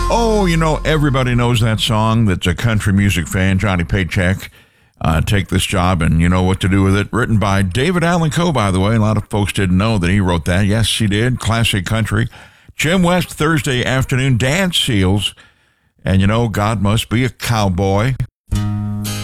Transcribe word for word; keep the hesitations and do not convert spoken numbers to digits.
Oh, you know, everybody knows that song. That's a country music fan, Johnny Paycheck. Uh, take this job and you know what to do with it. Written by David Allan Coe, by the way. A lot of folks didn't know that he wrote that. Yes, he did. Classic country. Jim West, Thursday afternoon, dance seals. And you know, God must be a cowboy.